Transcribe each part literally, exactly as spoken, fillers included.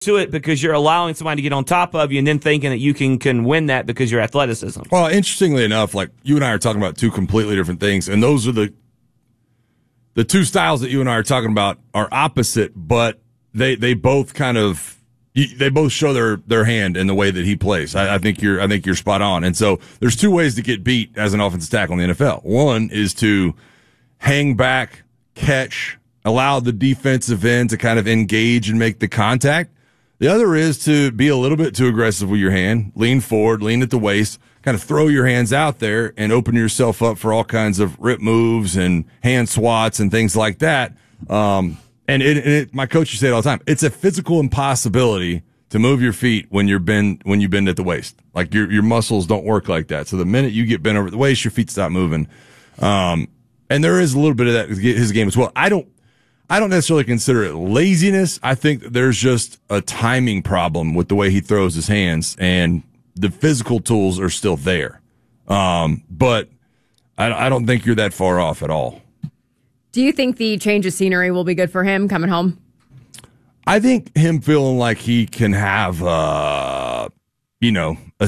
to it because you're allowing somebody to get on top of you and then thinking that you can, can win that because your athleticism. Well, interestingly enough, like you and I are talking about two completely different things, and those are the the two styles that you and I are talking about are opposite, but they they both kind of they both show their their hand in the way that he plays. I, I think you're I think you're spot on. And so there's two ways to get beat as an offensive tackle in the N F L. One is to hang back, catch, allow the defensive end to kind of engage and make the contact. The other is to be a little bit too aggressive with your hand, lean forward, lean at the waist, kind of throw your hands out there and open yourself up for all kinds of rip moves and hand swats and things like that. Um, and it, it, my coach used to say it all the time. It's a physical impossibility to move your feet when you're bend, when you bend at the waist. Like your, your muscles don't work like that. So the minute you get bent over the waist, your feet stop moving. Um, and there is a little bit of that in his game as well. I don't, I don't necessarily consider it laziness. I think that there's just a timing problem with the way he throws his hands, and the physical tools are still there. Um, but I, I don't think you're that far off at all. Do you think the change of scenery will be good for him coming home? I think him feeling like he can have, uh, you know, a,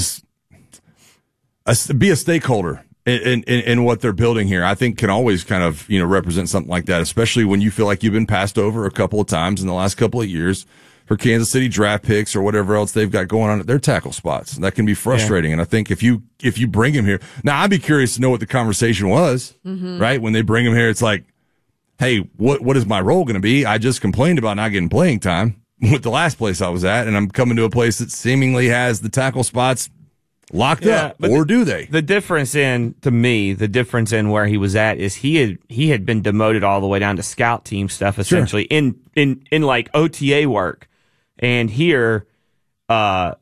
a, be a stakeholder In, in, in what they're building here, I think can always kind of, you know, represent something like that, especially when you feel like you've been passed over a couple of times in the last couple of years for Kansas City draft picks or whatever else they've got going on at their tackle spots. That can be frustrating. Yeah. And I think if you, if you bring him here, now I'd be curious to know what the conversation was, mm-hmm. right? When they bring him here, it's like, hey, what, what is my role going to be? I just complained about not getting playing time with the last place I was at, and I'm coming to a place that seemingly has the tackle spots locked yeah, up, or the, do they? The difference in, to me, the difference in where he was at is he had he had been demoted all the way down to scout team stuff, essentially, sure. in, in, in like O T A work. And here, uh,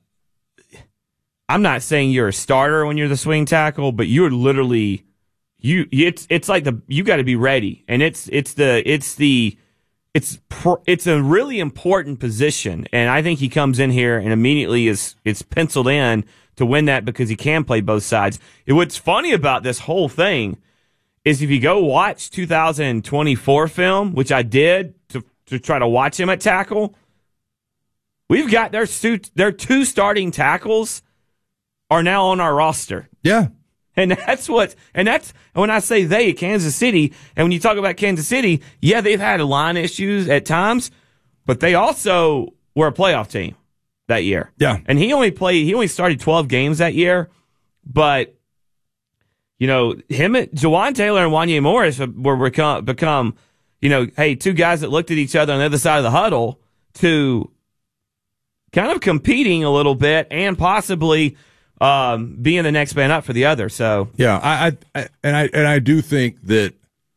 I'm not saying you're a starter when you're the swing tackle, but you're literally, you, it's, it's like the, you got to be ready. And it's, it's the, it's the, it's, pr- it's a really important position. And I think he comes in here and immediately is, it's penciled in to win that because he can play both sides. And what's funny about this whole thing is if you go watch two thousand twenty-four film, which I did to, to try to watch him at tackle, we've got their, their two starting tackles are now on our roster. Yeah. And that's what, and that's, when I say they, Kansas City, and when you talk about Kansas City, yeah, they've had line issues at times, but they also were a playoff team that year. Yeah. And he only played, he only started twelve games that year, but, you know, him and Jawan Taylor and Wanya Morris were become, become, you know, hey, two guys that looked at each other on the other side of the huddle to kind of competing a little bit and possibly um, being the next man up for the other. So, yeah, I, I, I and I, and I do think that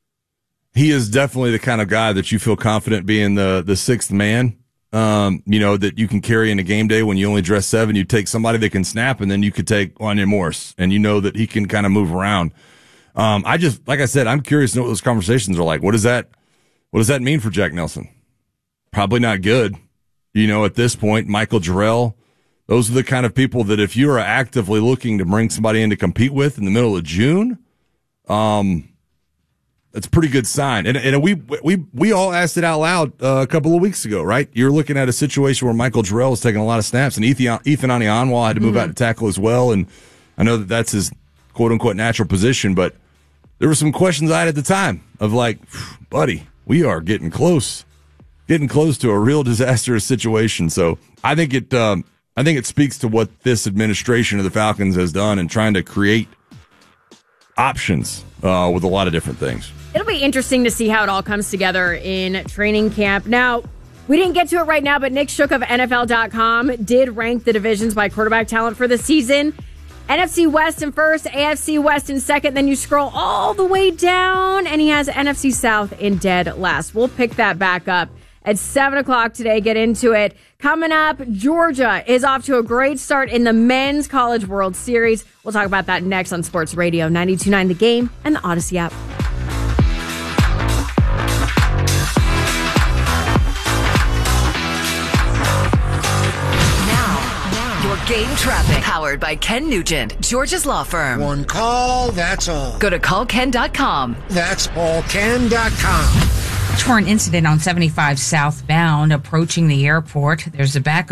he is definitely the kind of guy that you feel confident being the, the sixth man. Um, you know, that you can carry in a game day when you only dress seven. You take somebody that can snap, and then you could take Wanya Morris, and you know that he can kind of move around. Um, I just, like I said, I'm curious to know what those conversations are like. What does that, what does that mean for Jack Nelson? Probably not good. You know, at this point, Michael Jarrell, those are the kind of people that if you are actively looking to bring somebody in to compete with in the middle of June, um, that's a pretty good sign. And, and we, we, we all asked it out loud uh, a couple of weeks ago, right? You're looking at a situation where Michael Jarrell was taking a lot of snaps, and Ethan, Ethan Anianwa had to move mm-hmm. out to tackle as well. And I know that that's his quote unquote natural position, but there were some questions I had at the time of like, buddy, we are getting close, getting close to a real disastrous situation. So I think it, um, I think it speaks to what this administration of the Falcons has done in trying to create options uh, with a lot of different things. It'll be interesting to see how it all comes together in training camp. Now, we didn't get to it right now, but Nick Shook of N F L dot com did rank the divisions by quarterback talent for the season. N F C West in first, A F C West in second, then you scroll all the way down, and he has N F C South in dead last. We'll pick that back up at seven o'clock today. Get into it. Coming up, Georgia is off to a great start in the Men's College World Series. We'll talk about that next on Sports Radio ninety-two point nine The Game and the Odyssey app. Game traffic powered by Ken Nugent, Georgia's law firm. One call, that's all. Go to call ken dot com. That's all ken dot com. For an incident on seventy-five southbound approaching the airport, there's a backup.